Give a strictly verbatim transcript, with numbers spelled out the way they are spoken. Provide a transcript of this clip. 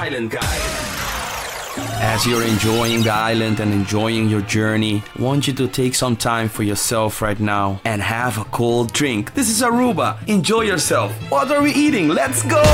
Island Guide. As you're enjoying the island and enjoying your journey, I want you to take some time for yourself right now and have a cold drink. This is Aruba. Enjoy yourself. What are we eating? Let's go!